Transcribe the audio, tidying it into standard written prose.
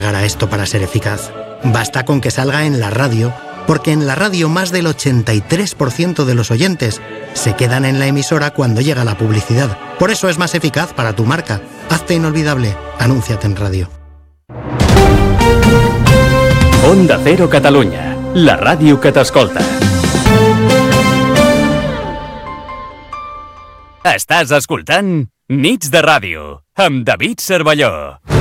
a esto para ser eficaz. Basta con que salga en la radio, porque en la radio más del 83% de los oyentes se quedan en la emisora cuando llega la publicidad. Por eso es más eficaz para tu marca. Hazte inolvidable. Anúnciate en radio. Onda Cero Catalunya, la ràdio que t'escolta. Estàs escoltant Nits de Ràdio, amb David Cervelló.